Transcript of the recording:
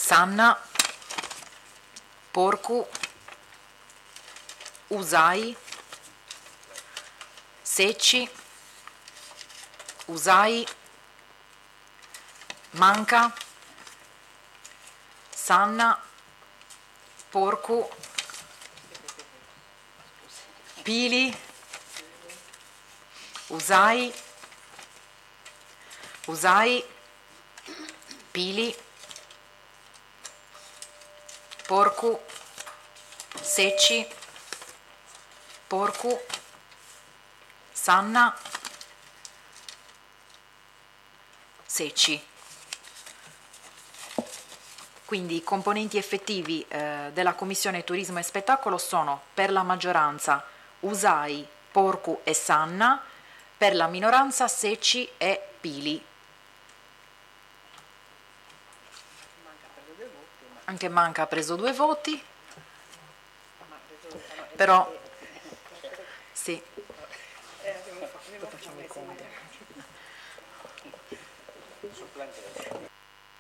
Sanna, Porcu, Usai, Secci, Usai, Manca, Sanna, Porcu, Pili, Usai, Pili, Porcu, Secci, Porcu, Sanna, Secci. Quindi i componenti effettivi della Commissione Turismo e Spettacolo sono per la maggioranza Usai, Porcu e Sanna, per la minoranza Secci e Pili. Anche Manca ha preso 2 voti, però sì. Facciamo i conti.